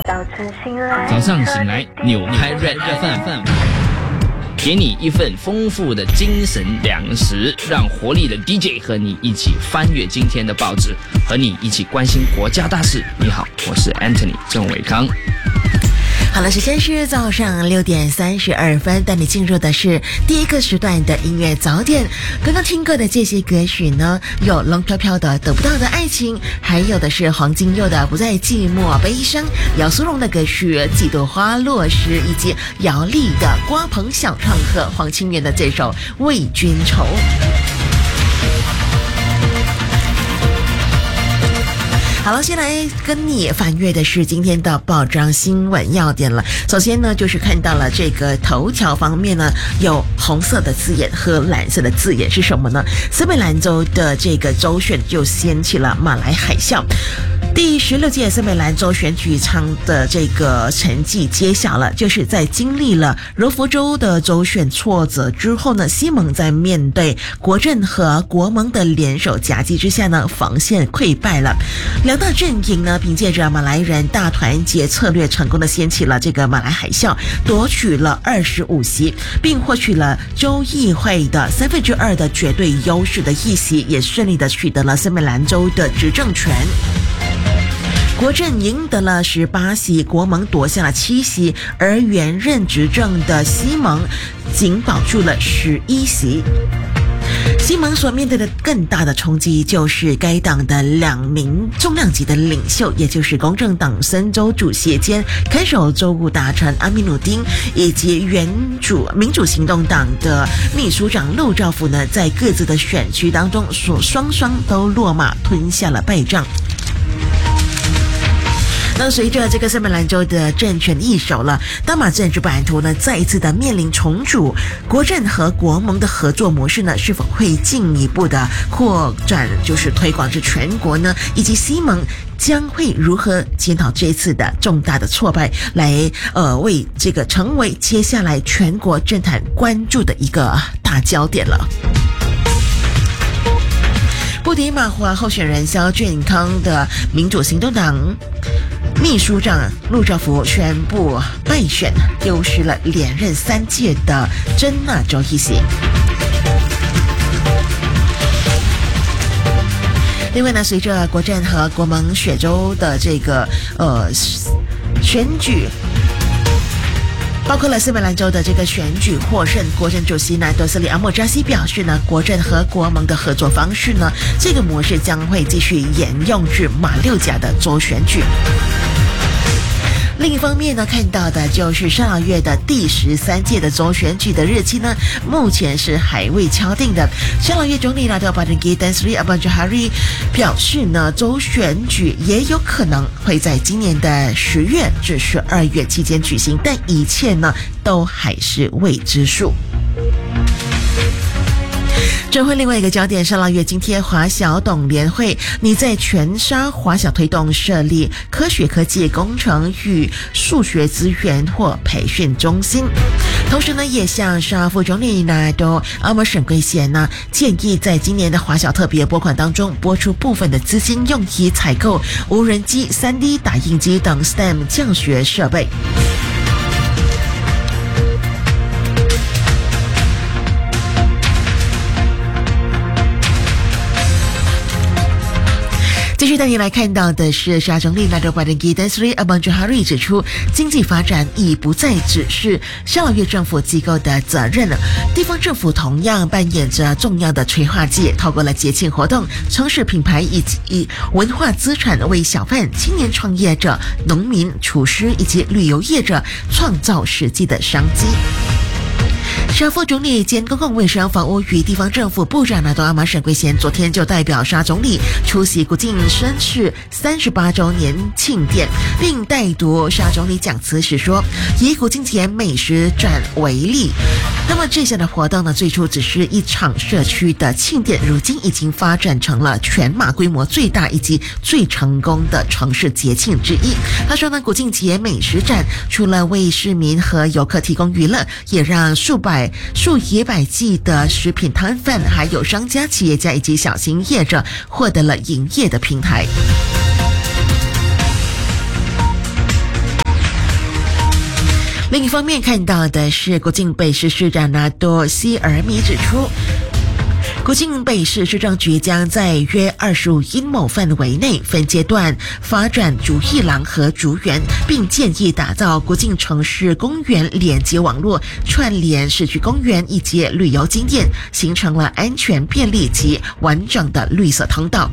早上醒来，扭开 Red FM， 给你一份丰富的精神粮食，让活力的 DJ 和你一起翻阅今天的报纸，和你一起关心国家大事。你好，我是 Anthony 郑伟康。 好了，时间是早上6点32分，带你进入的是第一个时段的音乐早点。刚刚听过的这些歌曲呢，有龙飘飘的得不到的爱情，还有的是黄金佑的不再寂寞悲伤，姚苏蓉的歌曲几朵花落时，以及姚丽的瓜棚小唱和黄清源的这首为君愁。好了，先来跟你翻阅的是今天的报章新闻要点了。首先呢，就是看到了这个头条方面呢，有红色的字眼和蓝色的字眼是什么呢？斯美兰州的这个州选就掀起了马来海啸。第16届斯美兰州选举场的这个成绩揭晓了，就是在经历了柔佛州的州选挫折之后呢，西蒙在面对国阵和国盟的联手夹击之下呢，防线溃败了。两大阵营呢，凭借着马来人大团结策略，成功的掀起了这个马来海啸，夺取了25席，并获取了州议会的2/3的绝对优势的议席，也顺利的取得了斯美兰州的执政权。国阵赢得了18席，国盟夺下了7席，而原任执政的西蒙仅保住了11席。西蒙所面对的更大的冲击就是该党的2名重量级的领袖，也就是公正党森州主席兼看守州务大臣阿米努丁，以及民主行动党的秘书长陆兆福呢，在各自的选区当中双双都落马吞下了败仗。那随着这个斯美兰州的政权易手了，大马政治版图呢再一次的面临重组，国阵和国盟的合作模式呢是否会进一步的扩展，就是推广至全国呢？以及西蒙将会如何检讨这次的重大的挫败，来为这个成为接下来全国政坛关注的一个大焦点了。布迪马华候选人萧俊康的民主行动党秘书长陆兆福宣布败选，丢失了连任3届的真纳州议席。另外呢，随着国阵和国盟雪州的这个选举，包括了斯美兰州的这个选举获胜，国阵主席南多斯里阿莫扎西表示呢，国阵和国盟的合作方式呢，这个模式将会继续沿用至马六甲的州选举。另一方面呢，看到的就是沙劳越的第13届的州选举的日期呢，目前是还未敲定的。沙劳越总理拉特巴登基丹斯里阿班朱哈瑞表示呢，州选举也有可能会在今年的10月至12月期间举行，但一切呢都还是未知数。这会另外一个焦点，沙劳越今天华小董联会拟在全沙华小推动设立科学科技工程与数学资源或培训中心，同时呢也向沙副总理纳多阿莫沈贵贤呢建议，在今年的华小特别拨款当中拨出部分的资金，用以采购无人机、3D 打印机等 STEM 教学设备。继续带你来看到的是，沙总理纳多巴登基丹斯里阿班朱哈瑞指出，经济发展已不再只是沙劳越政府机构的责任了，地方政府同样扮演着重要的催化剂，透过了节庆活动、城市品牌以及文化资产，为小贩、青年创业者、农民、厨师以及旅游业者创造实际的商机。沙副总理兼公共卫生、房屋与地方政府部长纳多阿马沈贵贤昨天就代表沙总理出席古晋绅士38周年庆典，并代读沙总理讲词时说，以古晋节美食展为例，那么这项的活动呢，最初只是一场社区的庆典，如今已经发展成了全马规模最大以及最成功的城市节庆之一。他说呢，古晋节美食展除了为市民和游客提供娱乐，也让数以百计的食品摊贩，还有商家、企业家以及小型业者获得了营业的平台。 另一方面看到的是，国境北市市长纳多希尔米指出，国境北市市政局将在约25英亩范围内分阶段发展竹艺廊和竹园，并建议打造国境城市公园连接网络，串联市区公园以及旅游景点，形成了安全、便利及完整的绿色通道。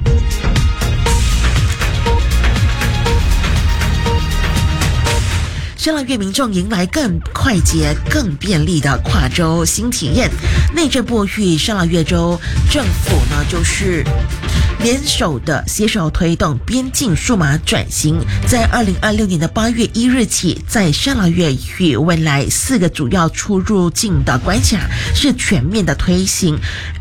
沙拉越民众迎来更快捷、更便利的跨州新体验。内政部与沙拉越州政府呢，就是联手的携手推动边境数码转型，在2026年的8月1日起，在沙拉越与未来4个主要出入境的关卡是全面的推行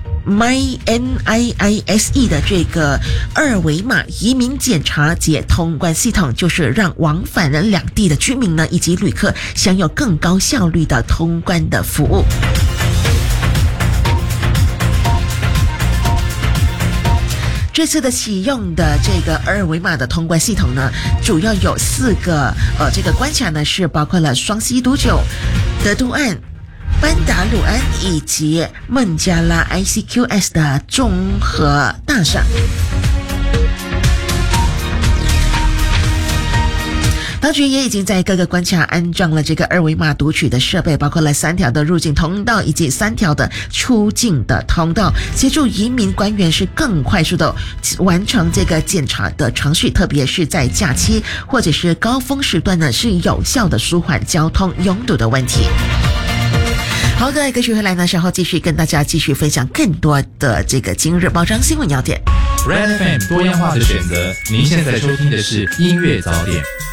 MyNIISE 的这个二维码移民检查及通关系统，就是让往返人两地的居民呢以及旅客享有更高效率的通关的服务。这次的启用的这个二维码的通关系统呢，主要有4个这个关卡呢是包括了双溪都九、德都岸、班达鲁安以及孟加拉 ICQS 的综合大厦。当局也已经在各个关卡安装了这个二维码读取的设备，包括了3条的入境通道以及3条的出境的通道，协助移民官员是更快速的完成这个检查的程序，特别是在假期或者是高峰时段呢，是有效的舒缓交通拥堵的问题。好的，歌曲回来呢，稍后继续跟大家继续分享更多的这个今日报章新闻要点。 Red FM 多样化的选择，您现在收听的是音乐早点。